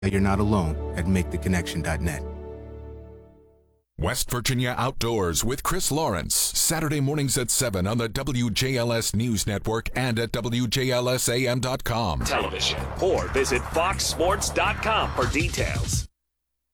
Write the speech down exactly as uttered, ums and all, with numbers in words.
you're not alone at make the connection dot net. West Virginia Outdoors with Chris Lawrence, Saturday mornings at seven on the W J L S News Network and at W J L S A M dot com. Television, or visit fox sports dot com for details.